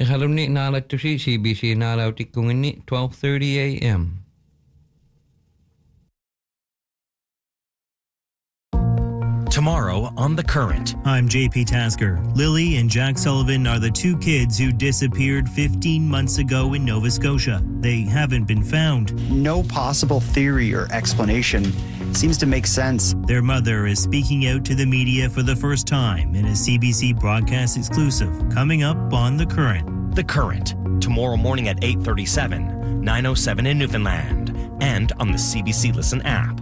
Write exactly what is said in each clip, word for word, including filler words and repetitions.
Ikalumni naalatusi C B C naalautik kungini twelve thirty a.m. Tomorrow on The Current. I'm J P Tasker. Lily and Jack Sullivan are the two kids who disappeared fifteen months ago in Nova Scotia. They haven't been found. No possible theory or explanation seems to make sense. Their mother is speaking out to the media for the first time in a C B C broadcast exclusive coming up on The Current. The Current. Tomorrow morning at eight thirty-seven, nine oh seven in Newfoundland, and on the C B C Listen app.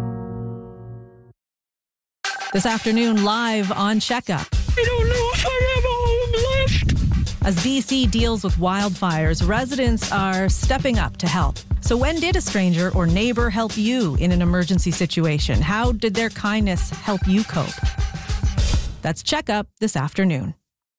This afternoon, live on Checkup. I don't know if I have a home left. As B C deals with wildfires, residents are stepping up to help. So when did a stranger or neighbor help you in an emergency situation? How did their kindness help you cope? That's Checkup this afternoon.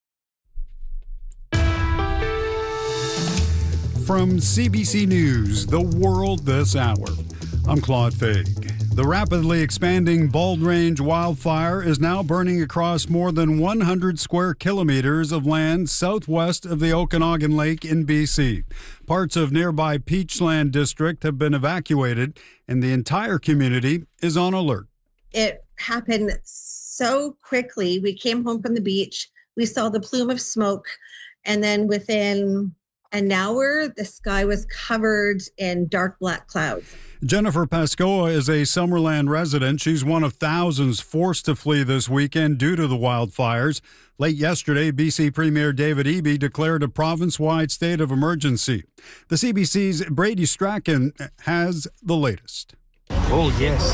From C B C News, The World This Hour, I'm Claude Faig. The rapidly expanding Bald Range wildfire is now burning across more than one hundred square kilometers of land southwest of the Okanagan Lake in B C. Parts of nearby Peachland District have been evacuated, and the entire community is on alert. It happened so quickly. We came home from the beach, we saw the plume of smoke, and then within an hour, the sky was covered in dark black clouds. Jennifer Pascoa is a Summerland resident. She's one of thousands forced to flee this weekend due to the wildfires. Late yesterday, B C Premier David Eby declared a province-wide state of emergency. The C B C's Brady Strachan has the latest. Oh, yes.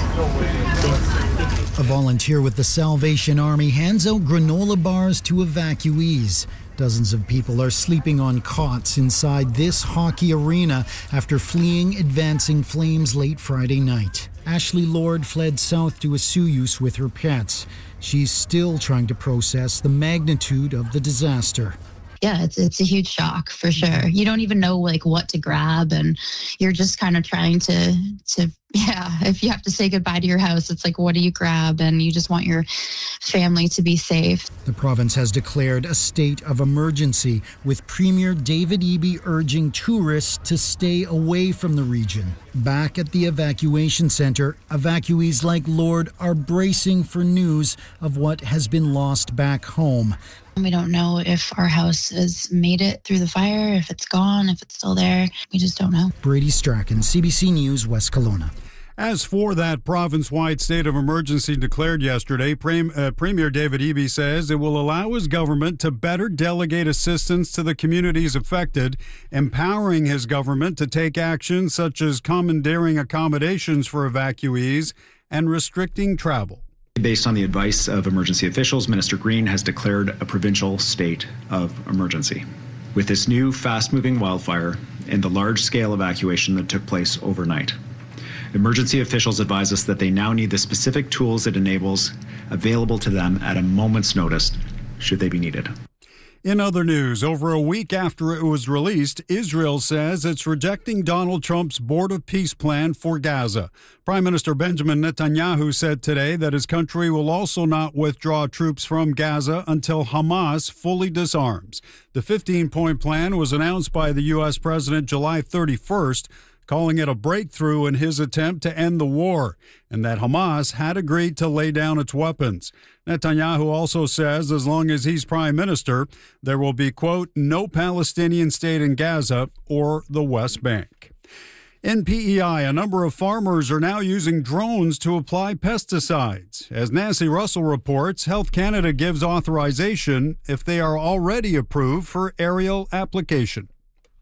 A volunteer with the Salvation Army hands out granola bars to evacuees. Dozens of people are sleeping on cots inside this hockey arena after fleeing advancing flames late Friday night. Ashley Lord fled south to Osoyoos with her pets. She's still trying to process the magnitude of the disaster. Yeah, it's it's a huge shock for sure. You don't even know like what to grab, and you're just kind of trying to to yeah. If you have to say goodbye to your house, it's like, what do you grab? And you just want your family to be safe. The province has declared a state of emergency, with Premier David Eby urging tourists to stay away from the region. Back at the evacuation center, evacuees like Lord are bracing for news of what has been lost back home. We don't know if our house has made it through the fire, if it's gone, if it's still there. We just don't know. Brady Strachan, C B C News, West Kelowna. As for that province-wide state of emergency declared yesterday, Prem, uh, Premier David Eby says it will allow his government to better delegate assistance to the communities affected, empowering his government to take action such as commandeering accommodations for evacuees and restricting travel. Based on the advice of emergency officials, Minister Green has declared a provincial state of emergency. With this new fast-moving wildfire and the large-scale evacuation that took place overnight, emergency officials advise us that they now need the specific tools it enables available to them at a moment's notice, should they be needed. In other news, over a week after it was released, Israel says it's rejecting Donald Trump's Board of Peace plan for Gaza. Prime Minister Benjamin Netanyahu said today that his country will also not withdraw troops from Gaza until Hamas fully disarms. The fifteen-point plan was announced by the U S President July thirty-first, calling it a breakthrough in his attempt to end the war, and that Hamas had agreed to lay down its weapons. Netanyahu also says as long as he's prime minister, there will be, quote, no Palestinian state in Gaza or the West Bank. In P E I, a number of farmers are now using drones to apply pesticides. As Nancy Russell reports, Health Canada gives authorization if they are already approved for aerial application.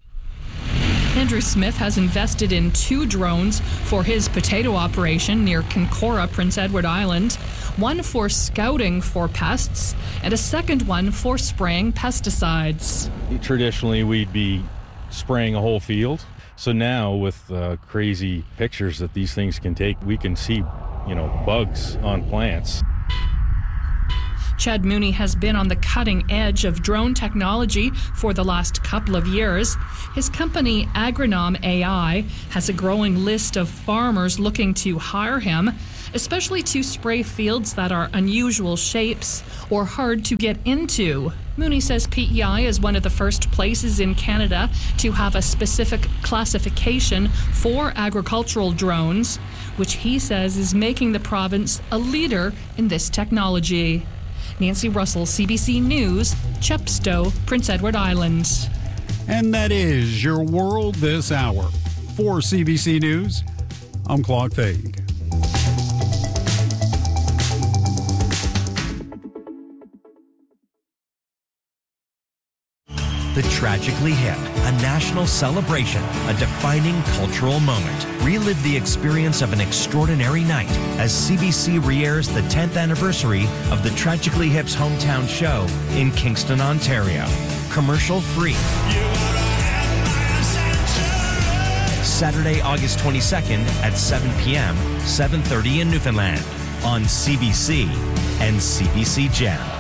Andrew Smith has invested in two drones for his potato operation near Kincora, Prince Edward Island, one for scouting for pests, and a second one for spraying pesticides. Traditionally, we'd be spraying a whole field. So now with uh, crazy pictures that these things can take, we can see, you know, bugs on plants. Chad Mooney has been on the cutting edge of drone technology for the last couple of years. His company, Agronom A I, has a growing list of farmers looking to hire him, especially to spray fields that are unusual shapes or hard to get into. Mooney says P E I is one of the first places in Canada to have a specific classification for agricultural drones, which he says is making the province a leader in this technology. Nancy Russell, C B C News, Chepstow, Prince Edward Island. And that is your world this hour. For C B C News, I'm Claude Faig. The Tragically Hip, a national celebration, a defining cultural moment. Relive the experience of an extraordinary night as C B C re-airs the tenth anniversary of the Tragically Hip's hometown show in Kingston, Ontario. Commercial free. Saturday, August twenty-second at seven p.m., seven thirty in Newfoundland on C B C and C B C Gem.